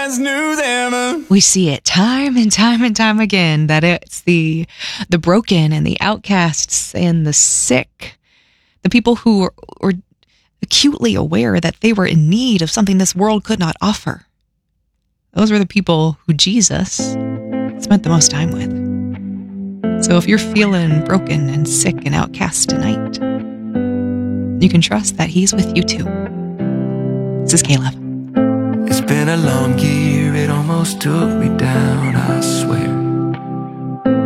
best news ever. We see it time and time and time again that it's the broken and the outcasts and the sick, the people who were acutely aware that they were in need of something this world could not offer. Those were the people who Jesus spent the most time with. So if you're feeling broken and sick and outcast tonight, you can trust that he's with you too. This is Caleb. It's been a long year, it almost took me down, I swear.